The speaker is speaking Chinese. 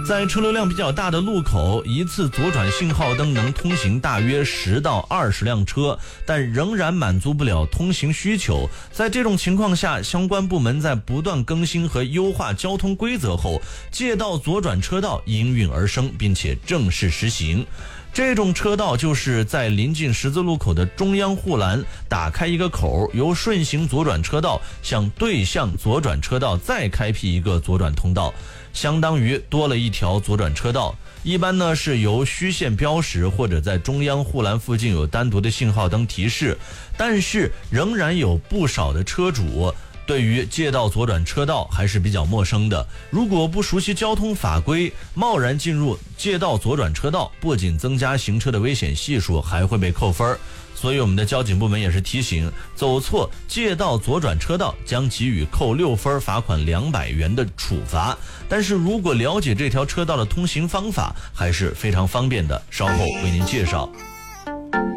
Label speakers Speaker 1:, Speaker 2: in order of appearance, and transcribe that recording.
Speaker 1: 在车流量比较大的路口，一次左转信号灯能通行大约10到20辆车，但仍然满足不了通行需求。在这种情况下，相关部门在不断更新和优化交通规则后，借道左转车道应运而生，并且正式实行。这种车道就是在临近十字路口的中央护栏打开一个口，由顺行左转车道向对向左转车道再开辟一个左转通道，相当于多了一条左转车道。一般呢是由虚线标识，或者在中央护栏附近有单独的信号灯提示，但是仍然有不少的车主对于借道左转车道还是比较陌生的。如果不熟悉交通法规，贸然进入借道左转车道，不仅增加行车的危险系数，还会被扣分。所以我们的交警部门也是提醒，走错借道左转车道将给予扣6分、罚款200元的处罚。但是如果了解这条车道的通行方法，还是非常方便的，稍后为您介绍。